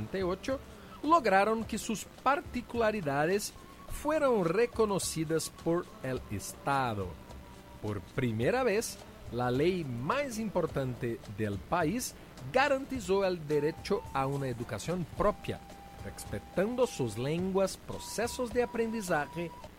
1948, lograron que sus particularidades fueron reconocidas por el Estado. Por primera vez, la ley más importante del país garantizó el derecho a una educación propia, respetando sus lenguas, procesos de aprendizaje